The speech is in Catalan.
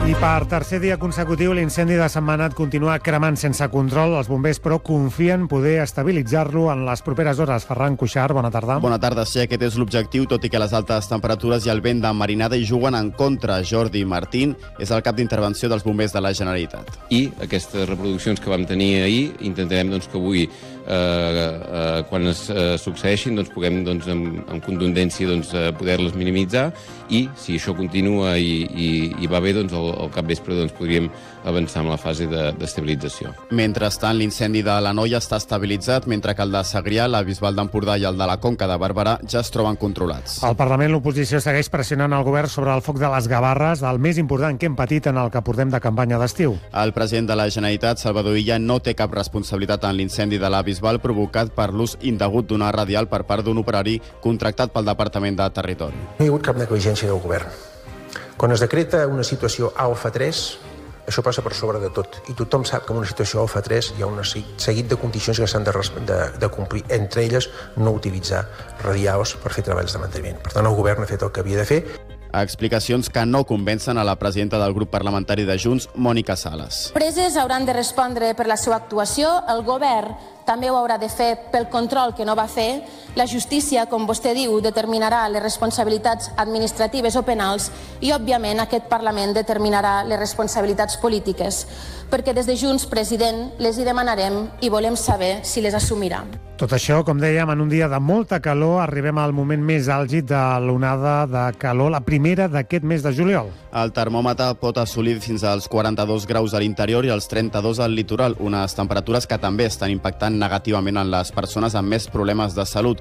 I per tercer dia consecutiu, l'incendi de Sant Manat continua cremant sense control. Els bombers, però, confien poder estabilitzar-lo en les properes hores. Ferran Cuixart, bona tarda. Bona tarda, sí, aquest és l'objectiu, tot i que les altes temperatures i el vent de marinada hi juguen en contra. Jordi Martín és el cap d'intervenció dels bombers de la Generalitat. I aquestes reproduccions que vam tenir ahir, intentarem que avui, quan es succeeixin, puguem amb contundència poder-les minimitzar, i si això continua i va bé, al capvespre podríem avançar amb la fase d'estabilització. Mentrestant, l'incendi de l'Anoia està estabilitzat, mentre que el de Segrià, la Bisbal d'Empordà i el de la Conca de Barberà ja es troben controlats. Al Parlament, l'oposició segueix pressionant el govern sobre el foc de les Gavarres, el més important que hem patit en el que portem de campanya d'estiu. El president de la Generalitat, Salvador Illa, no té cap responsabilitat en l'incendi de la Bisbal provocat per l'ús indegut d'una radial per part d'un operari contractat pel Departament de Territori. No hi ha hagut cap negligència del govern. Quan es decreta una situació alfa 3, això passa per sobre de tot. I tothom sap que en una situació alfa 3 hi ha un seguit de condicions que s'han de complir. Entre elles, no utilitzar radials per fer treballs de manteniment. Per tant, el govern ha fet el que havia de fer. Explicacions que no convencen a la presidenta del grup parlamentari de Junts, Mònica Sales. Empreses hauran de respondre per la seva actuació, el govern també ho haurà de fer pel control que no va fer, la justícia, com vostè diu, determinarà les responsabilitats administratives o penals i, òbviament, aquest Parlament determinarà les responsabilitats polítiques, perquè des de Junts, president, les hi demanarem i volem saber si les assumirà. Tot això, com dèiem, en un dia de molta calor, arribem al moment més àlgid de l'onada de calor, la primera d'aquest mes de juliol. El termòmetre pot assolir fins als 42 graus a l'interior i als 32 al litoral, unes temperatures que també estan impactant negativament en les persones amb més problemes de salut.